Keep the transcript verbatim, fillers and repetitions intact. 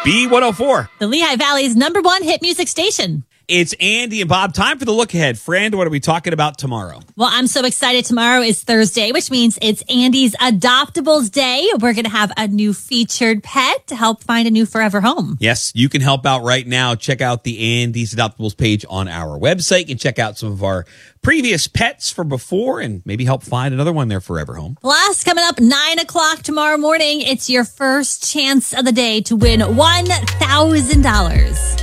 B one oh four. The Lehigh Valley's number one hit music station. It's Andy and Bob. Time for the look ahead. Friend, what are we talking about tomorrow? Well, I'm so excited. Tomorrow is Thursday, which means it's Andy's Adoptables Day. We're going to have a new featured pet to help find a new forever home. Yes, you can help out right now. Check out the Andy's Adoptables page on our website. You can check out some of our previous pets from before and maybe help find another one their forever home. Plus, coming up nine o'clock tomorrow morning, it's your first chance of the day to win one thousand dollars.